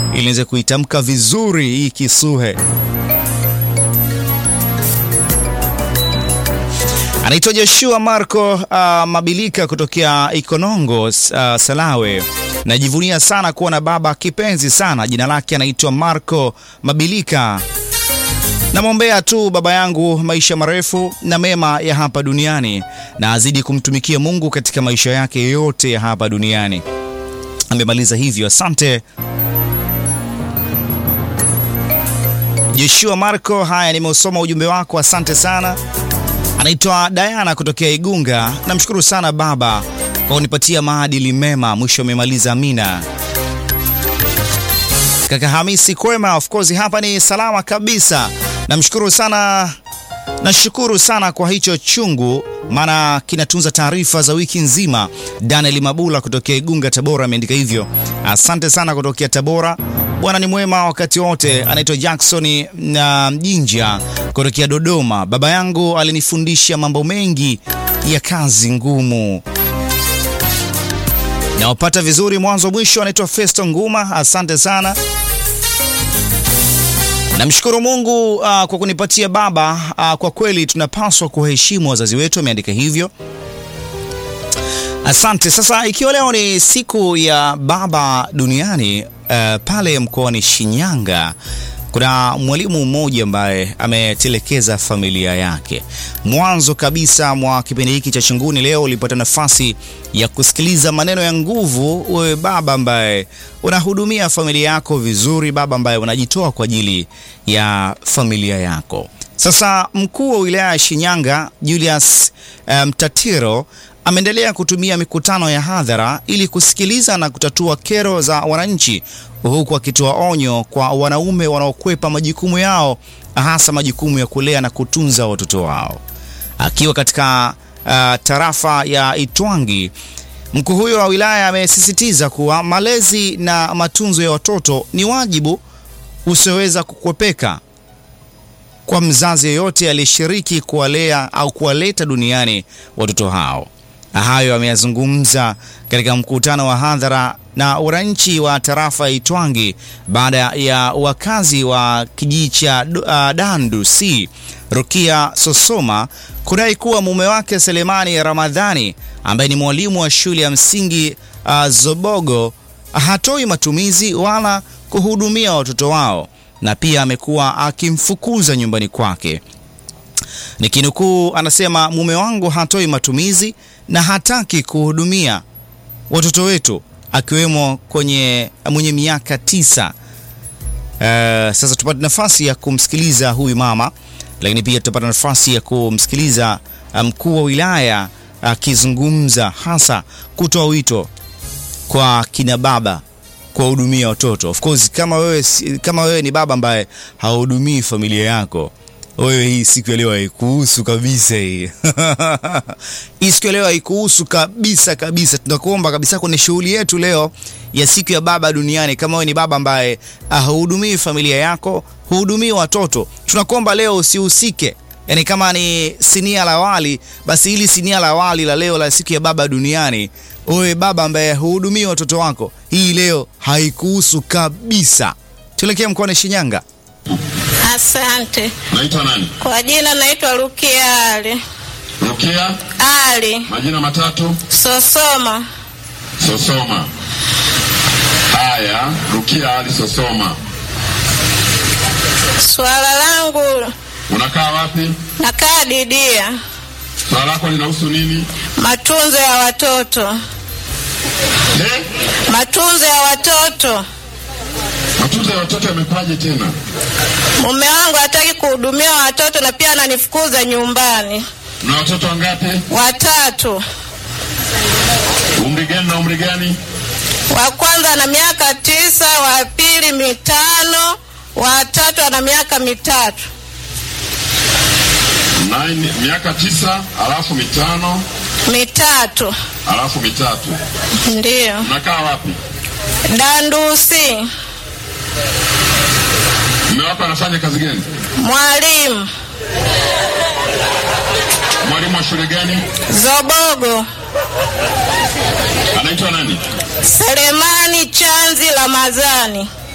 ili niweze kuitamka vizuri hii Kisuhe. Anaitwa Joshua Marco Mabilika kutokea Ikonongo, Salawe. Najivunia sana kuwa na baba kipenzi sana. Jina lake anaitwa Marco Mabilika. Namwombea tu baba yangu maisha marefu na mema ya hapa duniani, na azidi kumtumikia Mungu katika maisha yake yote ya hapa duniani. Amemaliza hivyo. Asante Joshua Marco. Haya, nimeusoma ujumbe wako, asante sana. Anaitwa Diana kutokea Igunga. Namshukuru sana baba kwa kunipatia maadili mema. Mwisho amemaliza, amina. Kaka Hamisi Kwema, of course hapa ni salama kabisa. Namshukuru sana, nashukuru sana kwa hicho chungu, maana kinatunza taarifa za wiki nzima. Daniel Mabula kutokea Igunga, Tabora ameandika hivyo. Asante sana kutokea Tabora. Bwana ni mwema wakati wote. Anaitwa Jackson na Mjinja kutokea Dodoma. Baba yangu alinifundisha mambo mengi ya kazi ngumu. Nawapata vizuri mwanzo mwisho. Anaitwa Festo Nguma, asante sana. Namshukuru Mungu kwa kunipatia baba. Kwa kweli tunapaswa kuheshimu wazazi wetu, ameandika hivyo. Asante. Sasa ikiwa leo ni siku ya baba duniani, pale mkoani Shinyanga kuna mwalimu mmoja ambaye ametelekeza familia yake. Mwanzo kabisa mwa kipindi hiki cha Chunguni leo ulipata nafasi ya kusikiliza maneno ya nguvu. Wewe baba ambaye unahudumia familia yako vizuri, baba ambaye unajitoa kwa ajili ya familia yako. Sasa mkuu wa wilaya ya Shinyanga Julius Mtatiro ameendelea kutumia mikutano ya hadhara ili kusikiliza na kutatua kero za wananchi, huku akitoa onyo kwa wanaume wanaokwepa majukumu yao, hasa majukumu ya kulea na kutunza watoto wao. Akiwa katika tarafa ya Itwangi, mkuu huyo wa wilaya amesisitiza kuwa malezi na matunzo ya watoto ni wajibu usioweza kukwepeka kwa mzazi yeyote aliyeshiriki kuwalea au kuwaleta duniani watoto hao. Hayo ameyazungumza katika mkutano wa hadhara na wananchi wa tarafa ya Itwangi baada ya wakazi wa kijiji cha Dandu C Rukia Sosoma kudai kuwa mume wake Selemani Ramadhani ambaye ni mwalimu wa shule ya msingi Zobogo hatoi matumizi wala kuhudumia watoto wao, na pia amekuwa akimfukuza nyumbani kwake. Nikinukuu, anasema mume wangu hatoi matumizi na hataki kuhudumia watoto wetu, akiwemo mwenye miaka 9. Sasa tupata nafasi ya kumsikiliza huyu mama, lakini pia tutapata nafasi ya kumsikiliza mkuu wa wilaya akizungumza, hasa kutoa wito kwa kina baba kuwahudumia watoto. Of course kama wewe ni baba ambaye hahudumii familia yako, wewe hii siku ya leo haikuhusu kabisa hii. Hii siku ya leo haikuhusu kabisa. Tunakuomba kabisa kwenye shughuli yetu leo ya siku ya baba duniani, kama wewe ni baba ambaye hahudumii familia yako, hudumii watoto, tunakuomba leo usihusike. Yaani kama ni sinia la wali, basi hili sinia la wali la leo la siku ya baba duniani, wewe baba ambaye hudumii watoto wako, hii leo haikuhusu kabisa. Tuelekea mkoani Shinyanga. Asante. Naitwa nani? Kwa jina naitwa Rukia Ali. Rukia Ali. Majina matatu? Sosoma. Haya, Rukia Ali Sosoma. Swala langu. Unakaa wapi? Nakaa Didia. Swala lako linahusu nini? Matunzo ya watoto. Matunzo ya watoto. Matunzo ya watoto yamepaje tena? Mume wangu hataki kuhudumia watoto na pia ananifukuza nyumbani. Na watoto wangapi? 3. Umri gani na umri gani? Wa kwanza ana miaka 9, wa pili 5, wa tatu ana miaka 3. Miaka 9 alafu 5. 3. Alafu 3. Ndio. Unakaa wapi? Dandusi. Mume wako anafanya kazi gani? Mwalimu. Mwalimu wa shule gani? Zobogo. Anaitwa nani? Selemani Chanzi Ramadhani.